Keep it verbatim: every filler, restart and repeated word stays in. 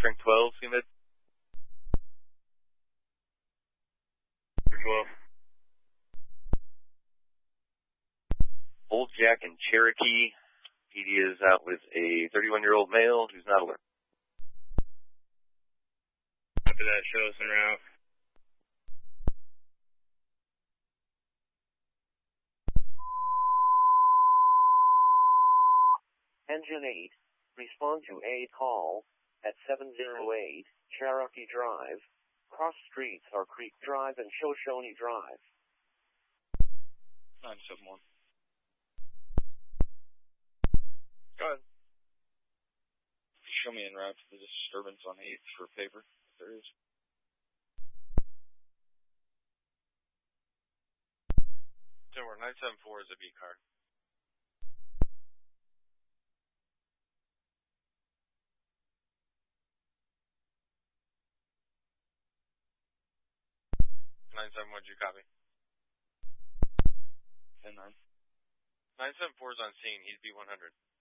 Frank twelve, C M I D. twelve. Old Jack and Cherokee. P D is out with a thirty-one-year-old male who's not alert. After that, show us en route. Engine eight, respond to a call at seven oh eight Cherokee Drive. Cross streets are Creek Drive and Shoshone Drive. nine seven one. Go ahead. Show me en route to the disturbance on eight for paper, if there is. Tower nine seven four is a B car. nine seven one, did you copy? ten nine. nine seven four is on scene, he's B one hundred.